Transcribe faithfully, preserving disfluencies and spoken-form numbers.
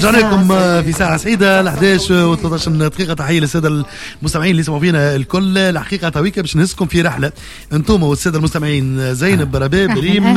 رجعنا لكم في ساعة سعيدة ل إحدى عشر وثلاثة عشر دقيقة. تحية للسادة المستمعين اللي يسمعوا فينا الكل. الحقيقة تويكا باش نهزكم في رحلة انتم والسادة المستمعين. زينب رباب ريم